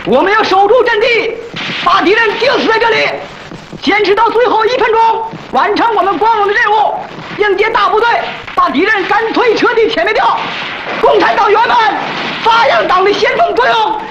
我们要守住阵地，把敌人钉死在这里，坚持到最后1分钟，完成我们光荣的任务，迎接大部队，把敌人干脆彻底歼灭掉。共产党员们，发扬党的先锋作用！